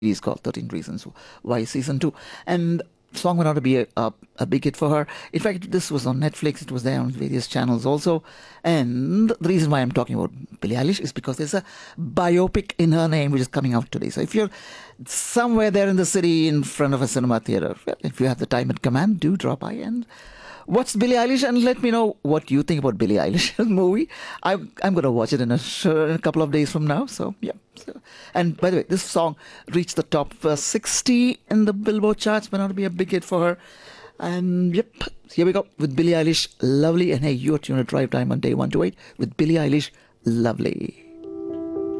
series called 13 Reasons Why Season 2. And song went out to be a big hit for her. In fact, this was on Netflix. It was there on various channels also. And the reason why I'm talking about Billie Eilish is because there's a biopic in her name which is coming out today. So if you're somewhere there in the city in front of a cinema theater, well, if you have the time at command, do drop by and watch Billie Eilish and let me know what you think about Billie Eilish's movie. I'm going to watch it in a couple of days from now. So, yeah. And by the way, this song reached the top 60 in the Billboard charts. Went on to be a big hit for her. And yep, here we go with Billie Eilish, Lovely. And hey, you're tuned to Drive Time on day 128 with Billie Eilish, Lovely.